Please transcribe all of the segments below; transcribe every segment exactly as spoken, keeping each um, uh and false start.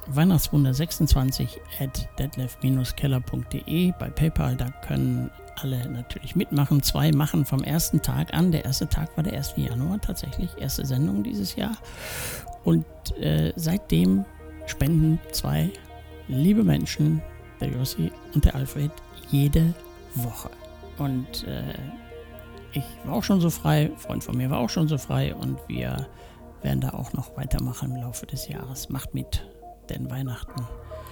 weihnachtswunder sechsundzwanzig at detlef keller punkt de. Bei PayPal, da können alle natürlich mitmachen. Zwei machen vom ersten Tag an. Der erste Tag war der erste Januar tatsächlich. Erste Sendung dieses Jahr. Und äh, seitdem spenden zwei liebe Menschen, der Jossi und der Alfred, jede Woche. Und äh, ich war auch schon so frei, ein Freund von mir war auch schon so frei und wir werden da auch noch weitermachen im Laufe des Jahres. Macht mit, denn Weihnachten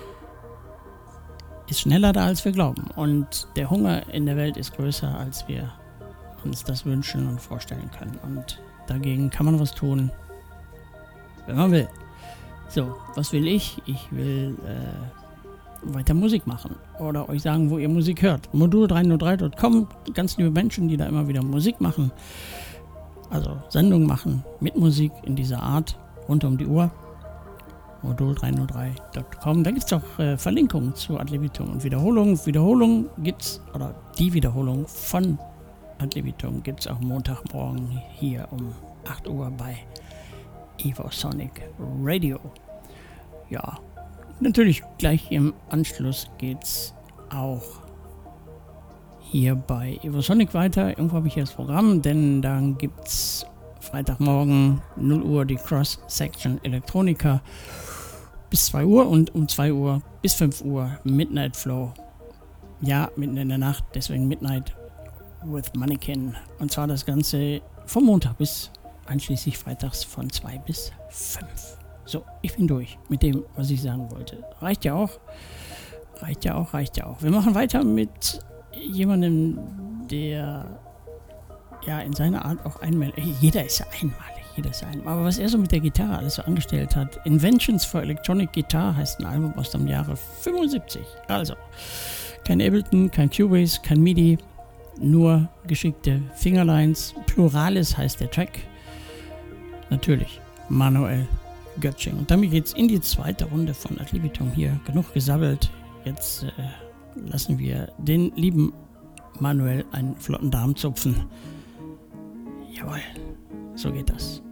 ist schneller da, als wir glauben. Und der Hunger in der Welt ist größer, als wir uns das wünschen und vorstellen können. Und dagegen kann man was tun, wenn man will. So, was will ich? Ich will äh, weiter Musik machen oder euch sagen, wo ihr Musik hört. modul drei null drei punkt com, ganz liebe Menschen, die da immer wieder Musik machen, also Sendungen machen mit Musik in dieser Art, rund um die Uhr. modul drei null drei punkt com. Da gibt es auch äh, Verlinkungen zu Ad libitum und Wiederholung. Wiederholung gibt's, oder die Wiederholung von Ad libitum gibt es auch Montagmorgen hier um acht Uhr bei Evosonic Radio. Ja, natürlich gleich im Anschluss geht's auch hier bei Evosonic weiter. Irgendwo habe ich hier das Programm, denn dann gibt's Freitagmorgen null Uhr die Cross-Section Elektronika bis zwei Uhr und um zwei Uhr bis fünf Uhr Midnight Flow. Ja, mitten in der Nacht, deswegen Midnight with Mannequin. Und zwar das Ganze vom Montag bis einschließlich freitags von zwei bis fünf. So, ich bin durch mit dem, was ich sagen wollte. Reicht ja auch. Reicht ja auch, reicht ja auch. Wir machen weiter mit jemandem, der ja in seiner Art auch einmalig, jeder ist ja einmalig, jeder ist ja einmalig, aber was er so mit der Gitarre alles so angestellt hat, Inventions for Electronic Guitar heißt ein Album aus dem Jahre fünfundsiebzig, also kein Ableton, kein Cubase, kein MIDI, nur geschickte Fingerlines, Pluralis heißt der Track, natürlich Manuel Göttsching. Und damit geht's in die zweite Runde von Ad libitum hier, genug gesabbelt, jetzt äh, lassen wir den lieben Manuel einen flotten Darm zupfen. Jawohl, so geht das.